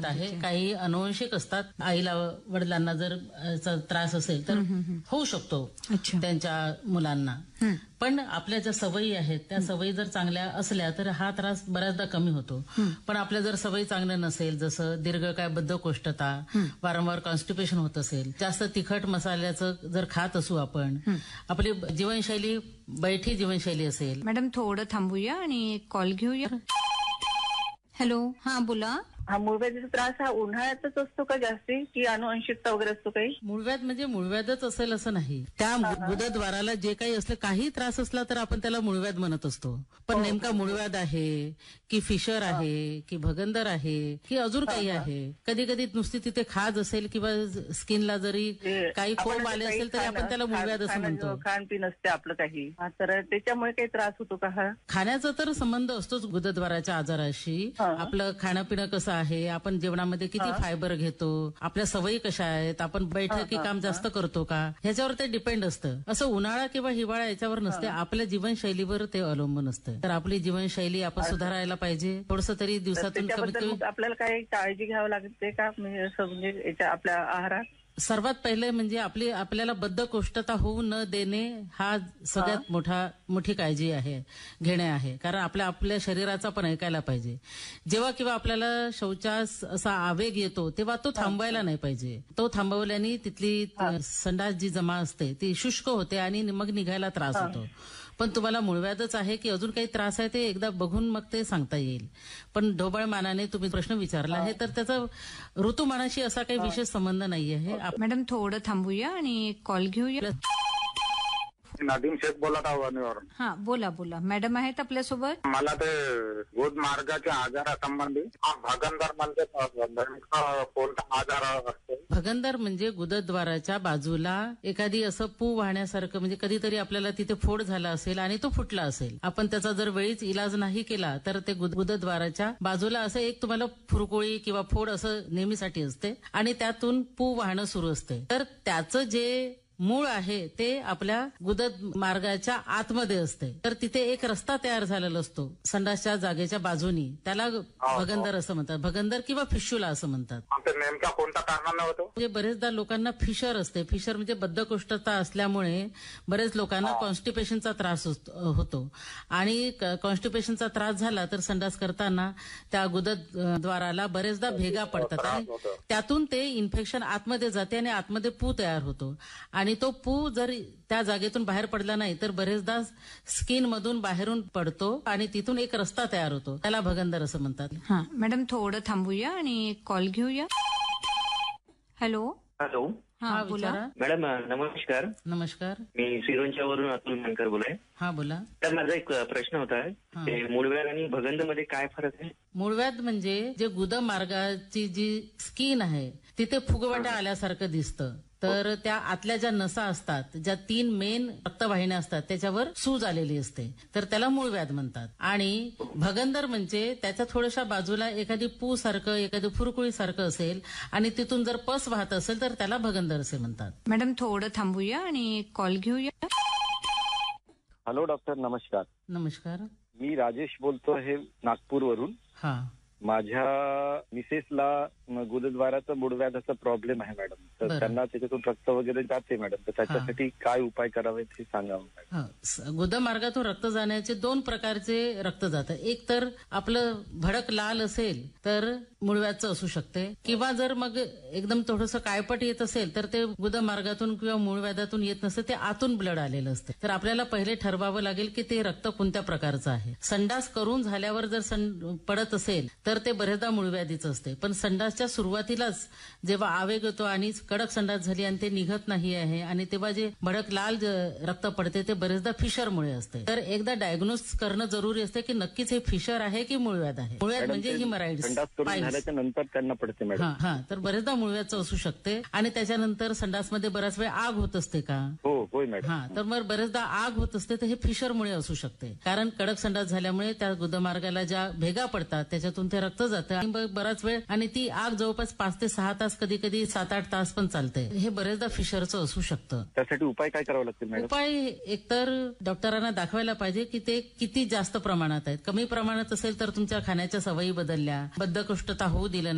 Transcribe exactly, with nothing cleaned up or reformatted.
होत आहे. काही अनुवंशिक असतात. आईला वडिलांना जर अ, चा त्रास असेल तर होऊ शकतो त्यांच्या मुलांना. पण आपल्या ज्या सवयी आहेत त्या सवयी जर चांगल्या असल्या तर हा त्रास बऱ्याचदा कमी होतो. पण आपल्या जर सवयी चांगल्या नसेल, जसं दीर्घकाळ बद्धकोष्ठता, वारंवार कॉन्स्टिपेशन होत असेल, जास्त तिखट मसाल्याचं जर खात असू आपण, आपली जीवनशैली बैठी जीवनशैली असेल. मॅडम थोडं थांबूया आणि एक कॉल घेऊया. हॅलो, हा बोला. हा मूळव्याधीचा त्रास हा उन्हाळ्यातच असतो का जास्ती, की अनुवंशिकता वगैरे असतो काही? मूळव्याध म्हणजे मूळव्याधच असेल असं नाही. त्या गुदद्वाराला जे काही असलं, काही त्रास असला तर आपण त्याला मूळव्याध म्हणत असतो. पण नेमका मूळव्याध आहे की फिशर आहे की भगंदर आहे की अजून काही आहे, कधी कधी नुसती तिथे खाज असेल किंवा स्किनला जरी काही फोम आले असेल तरी आपण त्याला मूळव्याध असं म्हणतो. खाणपिन असते आपलं काही, तर त्याच्यामुळे काही त्रास होतो का? हा खाण्याचा तर संबंध असतोच गुदद्वाराच्या आजाराशी. आपलं खाणं पिणं कसं आहे, आपण जेवणामध्ये किती फायबर घेतो, आपल्या सवयी कशा आहेत, आपण बैठकी काम जास्त करतो का, ह्याच्यावर ते डिपेंड असतं. असं उन्हाळा किंवा हिवाळा याच्यावर नसते, आपल्या जीवनशैलीवर ते अवलंबून असतं. तर आपली जीवनशैली आपण सुधारायला पाहिजे. थोडंसं तरी दिवसातून कमीत कमी आपल्याला काही काळजी घ्यावी लागते का, म्हणजे असं म्हणजे याच्या आपल्या आहारात? सर्वात पहिले म्हणजे आपली आपल्याला बद्धकोष्ठता होऊ न देणे हा सगळ्यात मोठा मोठी काळजी आहे, घेणे आहे. कारण आपल्या आपल्या शरीराचा पण ऐकायला पाहिजे. जेव्हा किंवा आपल्याला शौचास असा आवेग येतो तेव्हा तो थांबवायला नाही पाहिजे. तो थांबवल्याने तिथली संडास जी जमा असते ती शुष्क होते आणि मग निघायला त्रास होतो. पण तुम्हाला मूळव्याधच आहे की अजून काही त्रास आहे ते एकदा बघून मग ते सांगता येईल. पण ढोबळमानाने तुम्ही प्रश्न विचारला आहे तर त्याचा ऋतुमानाशी असा काही विशेष संबंध नाही आहे. मॅडम थोडं थांबूया आणि एक कॉल घेऊया. नदीम शेख बोलत आहोत. हा बोला बोला. मॅडम आहेत आपल्यासोबत. मला ते गोद मार्गाच्या आजारासंबंधी भगंदर म्हणजे कोणता आजार असतो? भगंदर म्हणजे गुदद्वाराच्या बाजूला एखादी असं पू वाहण्यासारखं, म्हणजे कधीतरी आपल्याला तिथे फोड झाला असेल आणि तो फुटला असेल, आपण त्याचा जर वेळीच इलाज नाही केला तर ते गुदद्वाराच्या बाजूला असं एक तुम्हाला फुरकुळी किंवा फोड असं नेहमीसाठी असते आणि त्यातून पू वाहणं सुरू असते. तर त्याचं जे मूळ आहे ते आपल्या गुदद मार्गाच्या आतमध्ये असते. तर तिथे एक रस्ता तयार झालेला असतो संडासच्या जागेच्या बाजूनी, त्याला भगंदर असं म्हणतात. भगंदर किंवा फिशुला असं म्हणतात. नेमका कोणता कारणाने होतो? म्हणजे बरेचदा लोकांना फिशर असते. फिशर म्हणजे बद्धकोष्ठता असल्यामुळे बरेच लोकांना कॉन्स्टिपेशनचा त्रास होतो आणि कॉन्स्टिपेशनचा त्रास झाला तर संडास करताना त्या गुदद्वाराला बरेचदा भेगा पडतात आणि त्यातून ते इन्फेक्शन आतमध्ये जाते आणि आतमध्ये पू तयार होतो. आणि तो पू जर त्या जागेतून बाहेर पडला नाही तर बरेचदा स्किन मधून बाहेरून पडतो आणि तिथून एक रस्ता तयार होतो, त्याला भगंदर असं म्हणतात. हा मॅडम थोडं थांबूया आणि एक कॉल घेऊया. हॅलो. हॅलो. हा बोला. मॅडम नमस्कार. नमस्कार. मी सिरोंच्या वरून अतुल मानकर बोलाय. हा बोला. तर माझा एक प्रश्न होता, ते मूळव्याध आणि भगंद मध्ये काय फरक आहे? मूळव्याध म्हणजे जे गुद मार्गाची जी स्किन आहे तिथे फुगवटा आल्यासारखं दिसतं. तर त्या आतल्या ज्या नसा असतात, ज्या तीन मेन रक्तवाहिन्या असतात त्याच्यावर सूज आलेली असते, तर त्याला मूळव्याध म्हणतात. आणि भगंदर म्हणजे त्याच्या थोड्याशा बाजूला एखादी पू सारखं एखादी फुरकुळी सारखं असेल आणि तिथून जर पस वाहत असेल तर त्याला भगंदर असे म्हणतात. मॅडम थोडं थांबूया आणि एक कॉल घेऊया. हॅलो डॉक्टर, नमस्कार. नमस्कार. मी राजेश बोलतो आहे नागपूरवरून. हा. माझ्या मिसेसला गुदद्वाराचा मूळव्याधाचा प्रॉब्लेम आहे मॅडम. तर त्यांना त्याच्यातून रक्त वगैरे जाते मॅडम. तर त्याच्यासाठी काय उपाय करावेत हे सांगावं मॅडम. गुदमार्गातून रक्त जाण्याचे दोन प्रकारचे रक्त जातं. एक तर आपलं भडक लाल असेल तर मूळव्याधचं असू शकते, किंवा जर मग एकदम थोडंसं काळपट येत असेल तर ते गुदमार्गातून किंवा मूळव्याधातून येत नसते, ते आतून ब्लड आलेलं असते. तर आपल्याला पहिले ठरवावं लागेल की ते रक्त कोणत्या प्रकारचं आहे. संडास करून झाल्यावर जर पडत असेल तर ते बरेचदा मूळव्याधीचं असते. पण संडासच्या सुरुवातीलाच जेव्हा आवेग येतो आणि कडक संडास झाली आणि ते निघत नाही आहे आणि तेव्हा जे भडक लाल रक्त पडते ते बरेचदा फिशरमुळे असते. तर एकदा डायग्नोस करणं जरुरी असते की नक्कीच हे फिशर आहे की मूळव्याध आहे. मूळव्याध म्हणजे हिमराइड्स नंतर त्यांना पडते मॅडम. हा हा तर बरेचदा मूळव्याधचं असू शकते. आणि त्याच्यानंतर संडासमध्ये बराच वेळ आग होत असते का? हो होय मॅडम. हा तर मग बरेचदा आग होत असते, तर हे फिशरमुळे असू शकते. कारण कडक संडास झाल्यामुळे त्या गुदमार्गाला ज्या भेगा पडतात त्याच्यातून ते रक्त जातं आणि बराच वेळ, आणि ती आग जवळपास पाच ते सहा तास, कधी कधी सात आठ तास पण चालते. हे बरेचदा फिशरचं असू शकतं. त्यासाठी उपाय काय करावा लागतील मॅडम? उपाय एकतर डॉक्टरांना दाखवायला पाहिजे की ते किती जास्त प्रमाणात आहेत. कमी प्रमाणात असेल तर तुमच्या खाण्याच्या सवयी बदलल्या, बद्धकोष्ठता होऊ दिलं